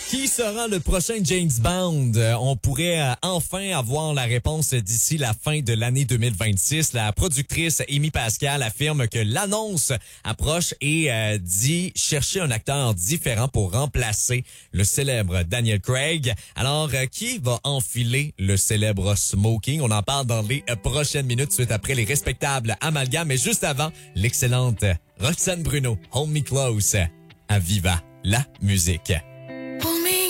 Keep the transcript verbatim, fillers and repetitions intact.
Qui sera le prochain James Bond? Euh, On pourrait euh, enfin avoir la réponse d'ici la fin de l'année deux mille vingt-six. La productrice Amy Pascal affirme que l'annonce approche et euh, dit chercher un acteur différent pour remplacer le célèbre Daniel Craig. Alors, euh, qui va enfiler le célèbre smoking? On en parle dans les euh, prochaines minutes, suite après les respectables amalgames. Mais juste avant, l'excellente Roxane Bruno, Hold Me Close, à Viva la musique.